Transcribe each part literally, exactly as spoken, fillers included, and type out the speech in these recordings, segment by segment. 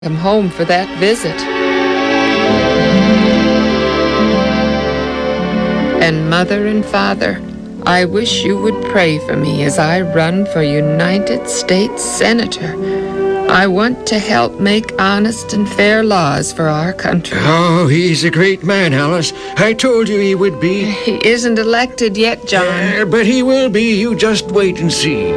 Come home for that visit. And Mother and Father, I wish you would pray for me as I run for United States Senator. I want to help make honest and fair laws for our country. Oh, he's a great man, Alice. I told you he would be. He isn't elected yet, John. Uh, but he will be. You just wait and see.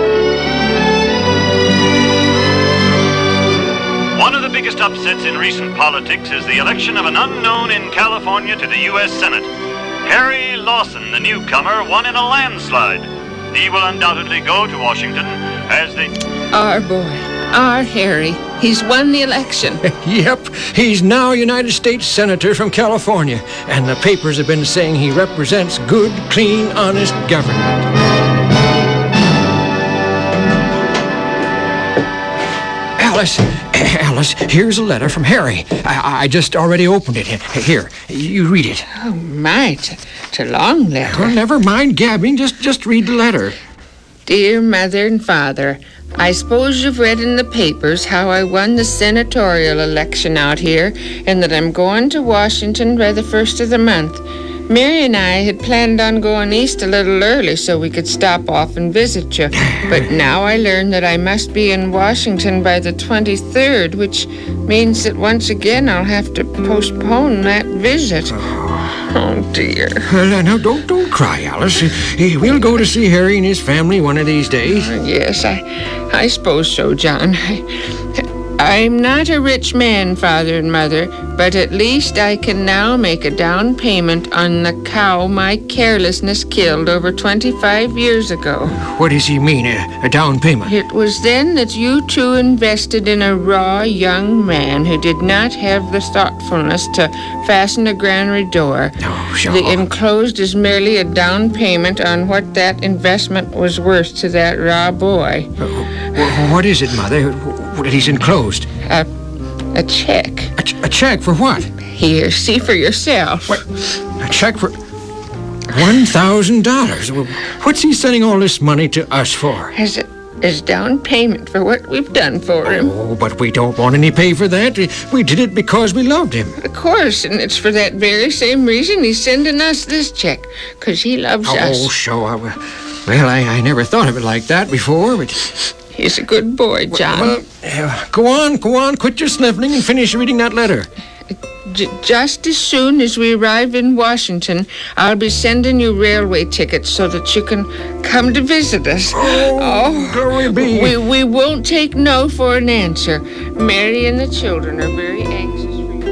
One of the biggest upsets in recent politics is the election of an unknown in California to the U S Senate. Harry Lawson, the newcomer, won in a landslide. He will undoubtedly go to Washington as the... Our boy, our Harry, he's won the election. Yep, he's now United States Senator from California, and the papers have been saying he represents good, clean, honest government. Alice, Alice, here's a letter from Harry. I, I just already opened it. Here, you read it. Oh, my, it's a long letter. Well, never mind gabbing. Just, just read the letter. Dear Mother and Father, I suppose you've read in the papers how I won the senatorial election out here and that I'm going to Washington by the first of the month. Mary and I had planned on going east a little early so we could stop off and visit you. But now I learn that I must be in Washington by the twenty-third, which means that once again I'll have to postpone that visit. Oh, dear. Well, now, don't, don't cry, Alice. We'll go to see Harry and his family one of these days. Uh, yes, I, I suppose so, John. I, I'm not a rich man, Father and Mother, but at least I can now make a down payment on the cow my carelessness killed over twenty-five years ago. What does he mean, a, a down payment? It was then that you two invested in a raw young man who did not have the thoughtfulness to fasten a granary door. Oh, sure. The enclosed is merely a down payment on what that investment was worth to that raw boy. Uh, what is it, Mother? What he's enclosed? A, a check. A, ch- a check for what? Here, see for yourself. What? A check for one thousand dollars? What's he sending all this money to us for? As a as down payment for what we've done for him. Oh, but we don't want any pay for that. We did it because we loved him. Of course, and it's for that very same reason he's sending us this check, because he loves oh, us. Oh, sure. Well, I, I never thought of it like that before, but... He's a good boy, John. Well, uh, go on, go on. Quit your sniffling and finish reading that letter. J- just as soon as we arrive in Washington, I'll be sending you railway tickets so that you can come to visit us. Oh, oh glory be. We, we won't take no for an answer. Mary and the children are very anxious for you.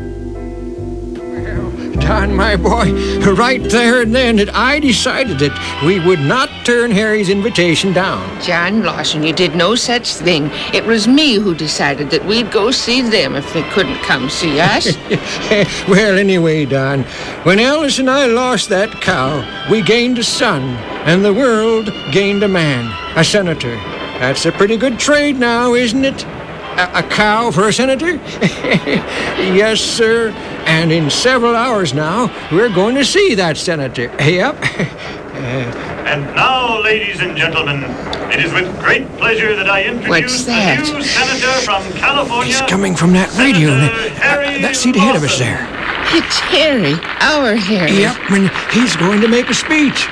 Don, my boy, right there and then that I decided that we would not turn Harry's invitation down. John Lawson, you did no such thing. It was me who decided that we'd go see them if they couldn't come see us. Well, anyway, Don, when Alice and I lost that cow, we gained a son, and the world gained a man, a senator. That's a pretty good trade now, isn't it? A, a cow for a senator? Yes, sir. And in several hours now, we're going to see that senator. Yep. And now, ladies and gentlemen, it is with great pleasure that I introduce What's that? the new senator from California. He's coming from that radio. Senator Harry Uh, that seat ahead of us Lawson. there. It's Harry, our Harry. Yep, and he's going to make a speech.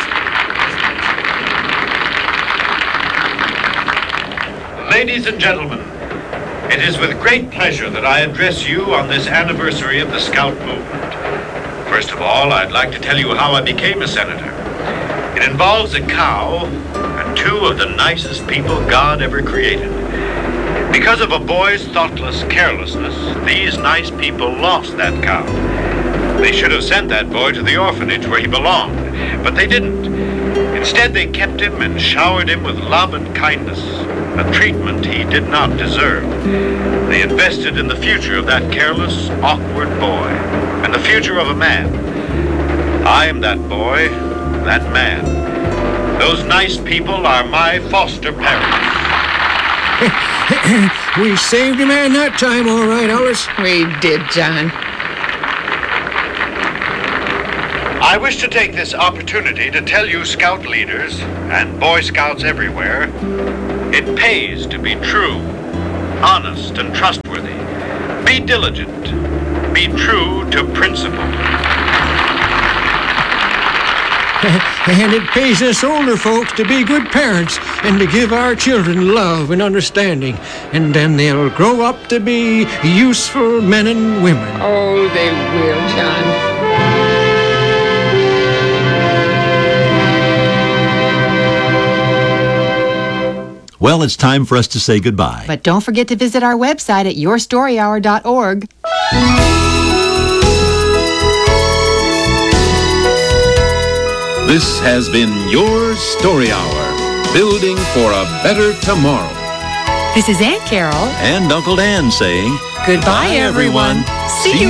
Ladies and gentlemen, it is with great pleasure that I address you on this anniversary of the Scout movement. First of all, I'd like to tell you how I became a senator. It involves a cow and two of the nicest people God ever created. Because of a boy's thoughtless carelessness, these nice people lost that cow. They should have sent that boy to the orphanage where he belonged, but they didn't. Instead, they kept him and showered him with love and kindness, a treatment he did not deserve. They invested in the future of that careless, awkward boy, and the future of a man. I am that boy, that man. Those nice people are my foster parents. We saved a man that time, all right, Alice. We did, John. I wish to take this opportunity to tell you Scout leaders and Boy Scouts everywhere, it pays to be true. honest and trustworthy. Be diligent. Be true to principle. And it pays us older folks to be good parents and to give our children love and understanding. And then they'll grow up to be useful men and women. Oh, they will, John. Well, it's time for us to say goodbye. But don't forget to visit our website at your story hour dot org. This has been Your Story Hour, building for a better tomorrow. This is Aunt Carol. And Uncle Dan saying, Goodbye, everyone. See you